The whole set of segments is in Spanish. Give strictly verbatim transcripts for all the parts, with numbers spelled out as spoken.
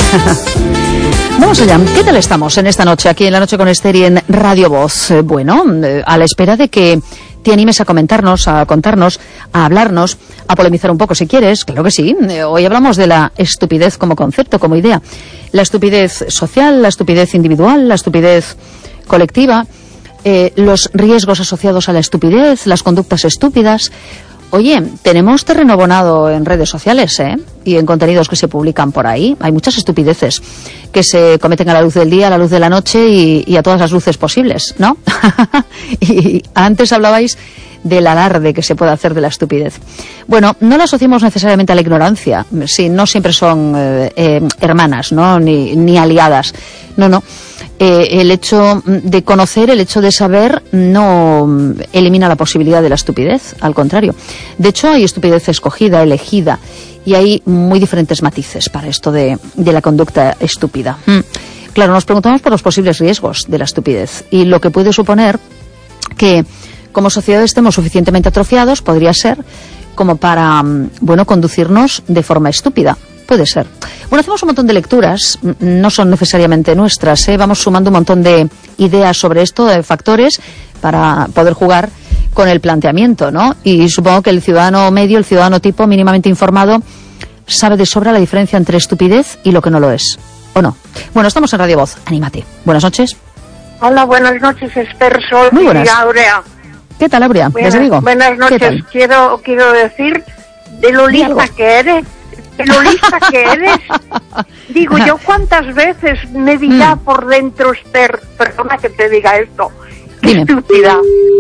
Vamos allá, ¿qué tal estamos en esta noche, aquí en La Noche con Esther y en Radio Voz? Eh, bueno, eh, a la espera de que te animes a comentarnos, a contarnos, a hablarnos, a polemizar un poco si quieres, claro que sí. Eh, hoy hablamos de la estupidez como concepto, como idea. La estupidez social, la estupidez individual, la estupidez colectiva, eh, los riesgos asociados a la estupidez, las conductas estúpidas. Oye, tenemos terreno abonado en redes sociales, ¿eh? Y en contenidos que se publican por ahí. Hay muchas estupideces que se cometen a la luz del día, a la luz de la noche y, y a todas las luces posibles, ¿no? Y antes hablabais del alarde que se puede hacer de la estupidez. Bueno, no lo asociamos necesariamente a la ignorancia. Sí, no siempre son eh, eh, hermanas, ¿no? Ni, ni aliadas. No, no. Eh, el hecho de conocer, el hecho de saber, no elimina la posibilidad de la estupidez, al contrario. De hecho, hay estupidez escogida, elegida, y hay muy diferentes matices para esto de, de la conducta estúpida. Mm. Claro, nos preguntamos por los posibles riesgos de la estupidez y lo que puede suponer que como sociedad estemos suficientemente atrofiados, podría ser, como para, bueno, conducirnos de forma estúpida. Puede ser. Bueno, hacemos un montón de lecturas, no son necesariamente nuestras, ¿eh? Vamos sumando un montón de ideas sobre esto, de factores, para poder jugar con el planteamiento, ¿no? Y supongo que el ciudadano medio, el ciudadano tipo, mínimamente informado, sabe de sobra la diferencia entre estupidez y lo que no lo es, ¿o no? Bueno, estamos en Radio Voz, anímate. Buenas noches. Hola, buenas noches, Esther, Sol Muy buenas. y Aurea. ¿Qué tal, Aurea? Buenas, Desde Vigo. buenas noches. Quiero quiero decir de lo lista que eres, de lo lista que eres. Digo, yo cuántas veces me dirá mm. por dentro, Esther, perdona que te diga esto, qué Dime. estúpida.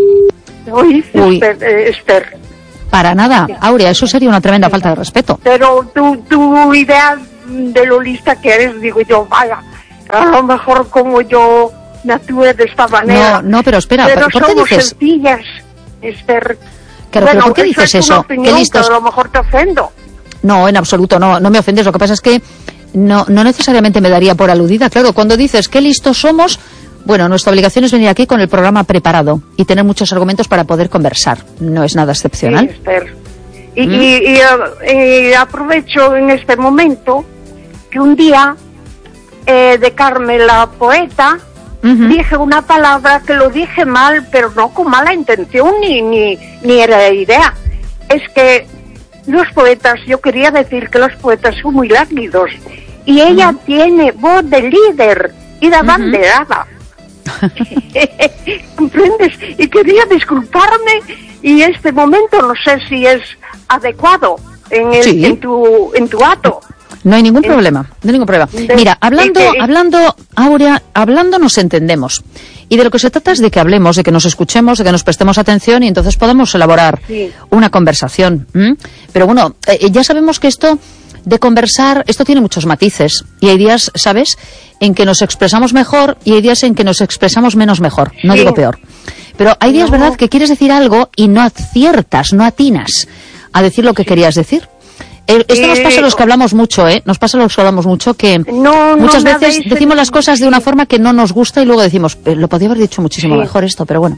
¿Oíste, Esther, eh, Esther? Para nada, Aurea, eso sería una tremenda falta de respeto. Pero tu, tu idea de lo lista que eres, digo yo, vaya, a lo mejor como yo me actúe de esta manera. No, no, pero espera, pero ¿por qué somos dices? sencillas, Esther. Claro, bueno, pero ¿por qué eso dices es eso? Una opinión, ¿Qué listos? que a lo mejor te ofendo. No, en absoluto, no, no me ofendes. Lo que pasa es que no, no necesariamente me daría por aludida. Claro, cuando dices qué listos somos, bueno, nuestra obligación es venir aquí con el programa preparado y tener muchos argumentos para poder conversar. No es nada excepcional. Sí, Esther. Y, ¿Mm? y, y, y aprovecho en este momento que un día eh, de Carmen la poeta, uh-huh, dije una palabra que lo dije mal, pero no con mala intención ni, ni, ni era idea. Es que los poetas, yo quería decir que los poetas son muy lánguidos y ella uh-huh tiene voz de líder y de abanderada. Uh-huh. ¿Comprendes? Y quería disculparme y este momento no sé si es adecuado en, el, sí, en, tu, en tu acto. No hay ningún problema, no hay ningún problema. De, Mira, hablando, de, de, hablando, Aurea, hablando nos entendemos. Y de lo que se trata es de que hablemos, de que nos escuchemos, de que nos prestemos atención y entonces podamos elaborar sí. una conversación. ¿Mm? Pero bueno, eh, ya sabemos que esto de conversar, esto tiene muchos matices. Y hay días, ¿sabes?, en que nos expresamos mejor y hay días en que nos expresamos menos mejor. No sí. digo peor. Pero hay días, no. ¿verdad?, que quieres decir algo y no aciertas, no atinas a decir lo que sí. querías decir. Esto nos pasa a los que hablamos mucho, ¿eh? Nos pasa a los que hablamos mucho que no, muchas no veces decimos las cosas de una forma que no nos gusta y luego decimos, lo podía haber dicho muchísimo sí. mejor esto, pero bueno.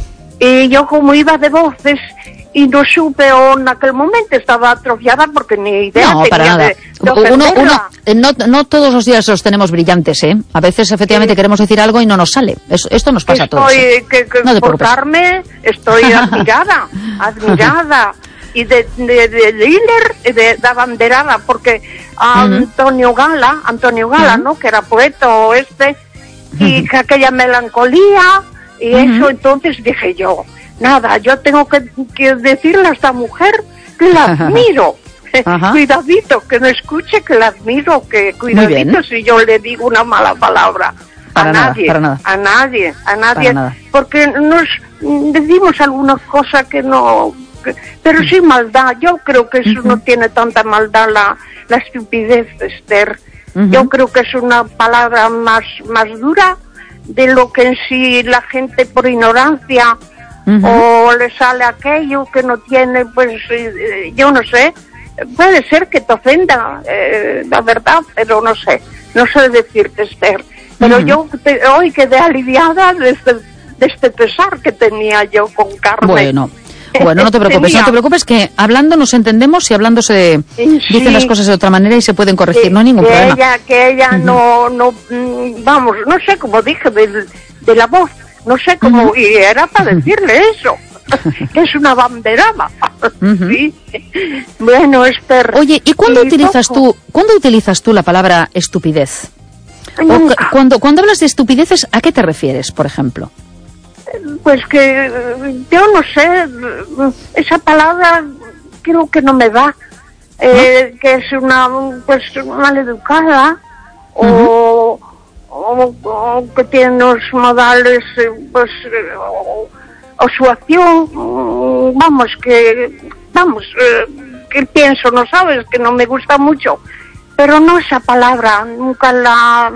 Y yo como iba de voces y no supe o en aquel momento estaba atrofiada porque ni idea no, tenía para nada. de, de uno, uno, no, no todos los días los tenemos brillantes, ¿eh? A veces efectivamente sí. queremos decir algo y no nos sale. Eso, esto nos pasa estoy, a todos. ¿eh? Que, que no por Carmen, estoy admirada, admirada. Y de, de, de líder, de, de abanderada, porque a uh-huh. Antonio Gala, Antonio Gala, uh-huh. ¿no?, que era poeta o este, y uh-huh. que aquella melancolía, y uh-huh. eso, entonces dije yo, nada, yo tengo que, que decirle a esta mujer que la admiro. Uh-huh. Cuidadito, que no escuche que la admiro, que cuidadito si yo le digo una mala palabra. Para a nada, nadie, para nada. a nadie, a nadie, nada. Porque nos decimos algunas cosas que no... pero sin maldad. Yo creo que eso uh-huh. no tiene tanta maldad, la, la estupidez, Esther. Uh-huh. Yo creo que es una palabra más, más dura de lo que en sí la gente por ignorancia uh-huh. o le sale aquello que no tiene, pues eh, yo no sé. Puede ser que te ofenda, eh, la verdad, pero no sé. No sé decirte, Esther. Pero uh-huh. yo te, hoy quedé aliviada de este, de este pesar que tenía yo con Carmen. Bueno. Bueno, no te preocupes, Tenía. no te preocupes, que hablando nos entendemos y hablando se Sí. dicen las cosas de otra manera y se pueden corregir, que, no hay ningún que problema. ella, que ella Uh-huh. no, no, mm, vamos, no sé cómo dije de, de la voz, no sé cómo, Uh-huh. y era para decirle eso, que es una banderada. Uh-huh. Sí. Bueno, Esther. Oye, ¿y cuándo y utilizas poco. tú, cuándo utilizas tú la palabra estupidez? O Nunca. cu- cuando, cuando hablas de estupideces, ¿a qué te refieres, por ejemplo? Pues que eh, yo no sé, esa palabra creo que no me va, eh, que es una pues maleducada o, o, o que tiene unos modales eh, pues eh, o, o su acción, mm, vamos que vamos eh, que pienso, no sabes, que no me gusta mucho, pero no esa palabra, nunca la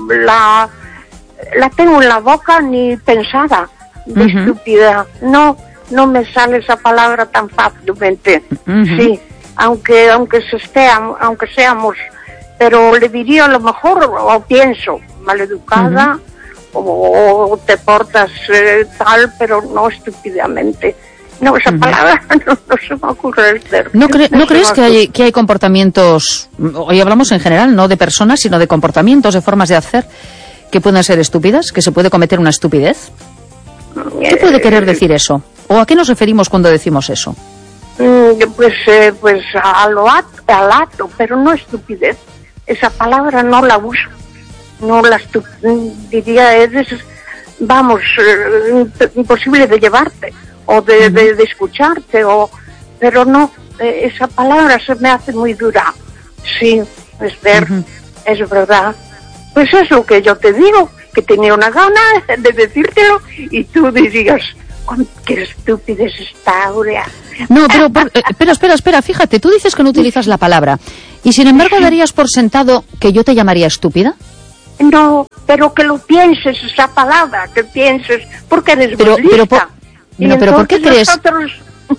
la la tengo en la boca ni pensada. De Ujú. estúpida, no, no me sale esa palabra tan fácilmente. Ujú. Sí, aunque aunque se esté, aunque seamos, pero le diría a lo mejor, o pienso, maleducada, o, o te portas eh, tal, pero no estúpidamente. No, esa Ujú. palabra no, no se me ocurre. ¿No, cre- ¿no se crees me que ocurre. hay, que hay comportamientos, hoy hablamos en general, no de personas, sino de comportamientos, de formas de hacer, que pueden ser estúpidas, que se puede cometer una estupidez? ¿Qué puede querer decir eso? ¿O a qué nos referimos cuando decimos eso? Mm, Pues, eh, pues a lo at- al acto, pero no estupidez. Esa palabra no la uso. No la estu- mm, diría, es, vamos, eh, imp- imposible de llevarte o de, de, de escucharte, o, pero no, eh, esa palabra se me hace muy dura. Sí, Esther, Ujú. es verdad. Pues es lo que yo te digo, que tenía una gana de decírtelo y tú dirías, "Cuán- qué estúpida es esta Aurea". No, pero, por- eh, pero espera, espera, fíjate, tú dices que no utilizas la palabra, y sin embargo darías por sentado que yo te llamaría estúpida. No, pero que lo pienses, esa palabra, que pienses, porque eres Pero- muy lista. pero por- Y no, pero ¿por qué entonces crees? nosotros-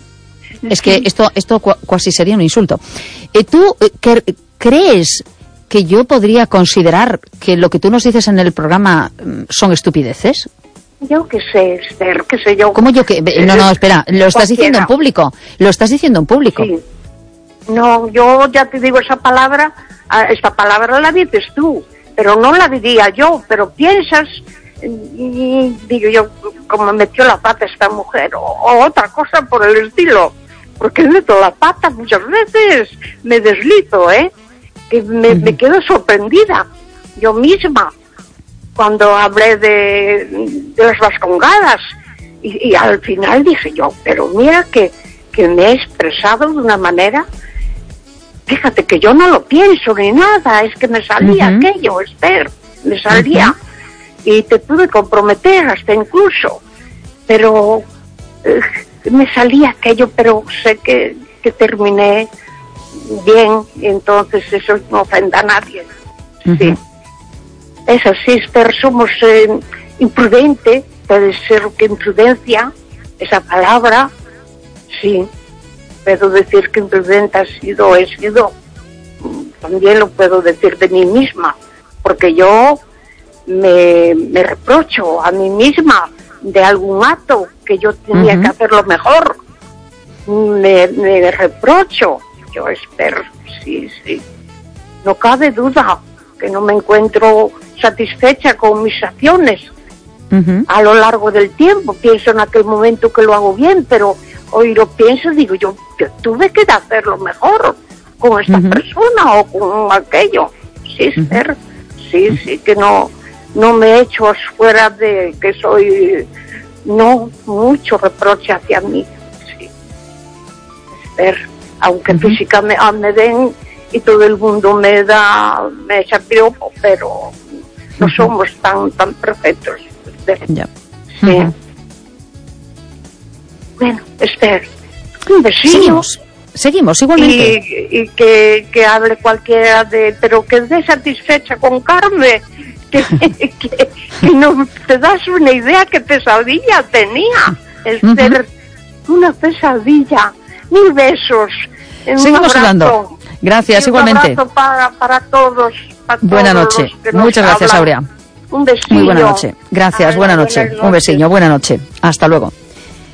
Es que esto, esto cua- casi sería un insulto. Eh, ¿Tú eh, cre- crees que yo podría considerar que lo que tú nos dices en el programa mm, son estupideces? Yo qué sé, Esther, qué sé yo. ¿Cómo yo que...? eh, No, no, espera, lo estás diciendo en Cualquiera. público, lo estás diciendo en público. Sí. No, yo ya te digo esa palabra, ah, esta palabra la dices tú, pero no la diría yo, pero piensas, y digo yo, como metió la pata esta mujer, o, o otra cosa por el estilo, porque meto la pata muchas veces, me deslizo, ¿eh? Que me, Ujú. me quedo sorprendida, yo misma, cuando hablé de, de las vascongadas, y, y al final dije yo, pero mira que, que me he expresado de una manera, fíjate que yo no lo pienso ni nada, es que me salía Ujú. aquello, Esther, me salía, y te pude comprometer hasta incluso, pero eh, me salía aquello, pero sé que, que terminé bien, y entonces eso no ofenda a nadie. Ujú. Sí. Es así, Esther, somos eh, imprudente, puede ser que imprudencia, esa palabra, sí, puedo decir que imprudente ha sido, he sido, también lo puedo decir de mí misma, porque yo me, me reprocho a mí misma de algún acto que yo tenía Ujú. que hacerlo mejor, me, me reprocho, yo espero, sí, sí, no cabe duda que no me encuentro satisfecha con mis acciones Ujú. a lo largo del tiempo. Pienso en aquel momento que lo hago bien, pero hoy lo pienso, digo yo, yo tuve que hacerlo mejor con esta Ujú. persona o con aquello. Sí, ser, sí, sí, que no, no me he hecho fuera de que soy, no, mucho reproche hacia mí. Sí, ser, aunque Ujú. físicamente ah, me den y todo el mundo me da, me echa piropo, pero no Ujú. somos tan, tan perfectos. Esther. Ya. Sí. Ujú. Bueno, Esther, un besito. Seguimos, seguimos, igualmente. Y, y que, que hable cualquiera de, pero que esté satisfecha con Carmen, que, que, que no te das una idea qué pesadilla tenía, Esther, una pesadilla, mil besos, un Seguimos abrazo. hablando. Gracias, Y un igualmente. abrazo para, para todos. Para Buena todos noche. los que nos Muchas gracias, hablan. Aurea. Un besillo. Muy buena noche. Gracias, Ay, buena buenas noche. Un noches. besiño, buena noche. Hasta luego.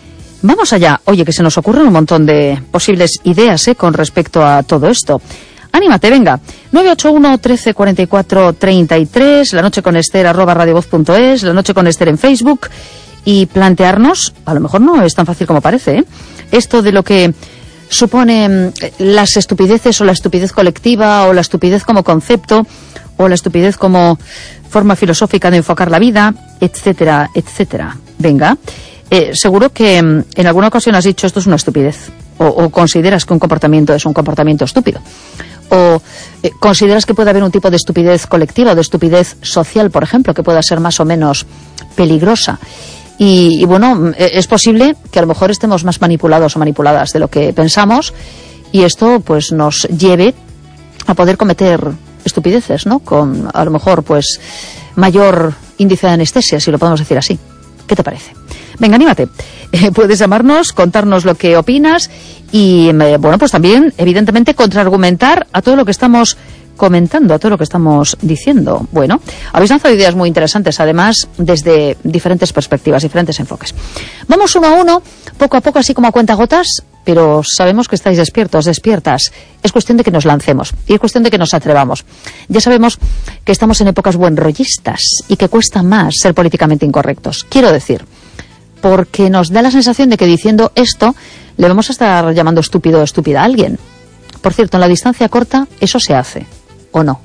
Vamos allá. Oye, que se nos ocurren un montón de posibles ideas, ¿eh?, con respecto a todo esto. Anímate, venga. nueve ocho uno, trece, cuarenta y cuatro, treinta y tres, la noche con Esther, arroba radiovoz punto es, la noche con Esther en Facebook, y plantearnos, a lo mejor no es tan fácil como parece, ¿eh?, esto de lo que supone las estupideces o la estupidez colectiva o la estupidez como concepto o la estupidez como forma filosófica de enfocar la vida, etcétera, etcétera. Venga, eh, seguro que en alguna ocasión has dicho esto es una estupidez, o, o consideras que un comportamiento es un comportamiento estúpido, o eh, consideras que puede haber un tipo de estupidez colectiva o de estupidez social, por ejemplo, que pueda ser más o menos peligrosa. Y, y bueno, es posible que a lo mejor estemos más manipulados o manipuladas de lo que pensamos, y esto pues nos lleve a poder cometer estupideces, ¿no?, con a lo mejor pues mayor índice de anestesia, si lo podemos decir así. ¿Qué te parece? Venga, anímate. Eh, puedes llamarnos, contarnos lo que opinas y, eh, bueno, pues también, evidentemente, contraargumentar a todo lo que estamos comentando, a todo lo que estamos diciendo. Bueno, habéis lanzado ideas muy interesantes, además, desde diferentes perspectivas, diferentes enfoques. Vamos uno a uno, poco a poco, así como a cuentagotas, pero sabemos que estáis despiertos, despiertas. Es cuestión de que nos lancemos y es cuestión de que nos atrevamos. Ya sabemos que estamos en épocas buenrollistas y que cuesta más ser políticamente incorrectos. Quiero decir, porque nos da la sensación de que diciendo esto le vamos a estar llamando estúpido o estúpida a alguien. Por cierto, en la distancia corta eso se hace, ¿o no?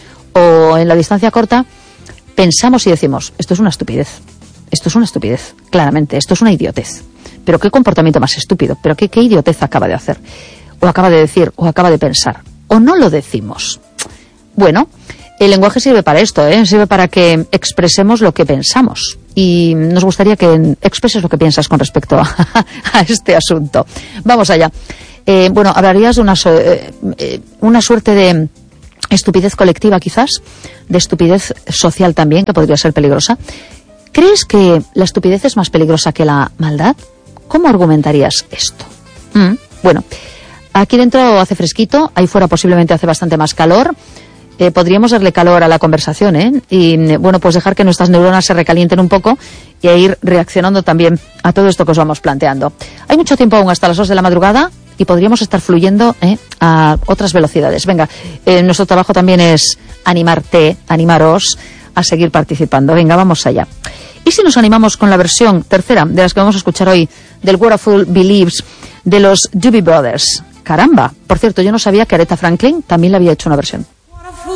O en la distancia corta pensamos y decimos, esto es una estupidez, esto es una estupidez, claramente, esto es una idiotez. Pero qué comportamiento más estúpido, pero qué, qué idiotez acaba de hacer, o acaba de decir, o acaba de pensar, o no lo decimos. Bueno, el lenguaje sirve para esto, ¿eh? Sirve para que expresemos lo que pensamos. Y nos gustaría que expreses lo que piensas con respecto a, a este asunto. Vamos allá. Eh, bueno, hablarías de una, eh, eh, una suerte de estupidez colectiva, quizás, de estupidez social también, que podría ser peligrosa. ¿Crees que la estupidez es más peligrosa que la maldad? ¿Cómo argumentarías esto? Mm, bueno, aquí dentro hace fresquito, ahí fuera posiblemente hace bastante más calor. Eh, podríamos darle calor a la conversación, ¿eh? Y, bueno, pues dejar que nuestras neuronas se recalienten un poco y ir reaccionando también a todo esto que os vamos planteando. Hay mucho tiempo aún hasta las dos de la madrugada y podríamos estar fluyendo ¿eh? a otras velocidades. Venga, eh, nuestro trabajo también es animarte, animaros a seguir participando. Venga, vamos allá. ¿Y si nos animamos con la versión tercera de las que vamos a escuchar hoy, del What a Fool Believes, de los Doobie Brothers? Caramba, por cierto, yo no sabía que Aretha Franklin también le había hecho una versión.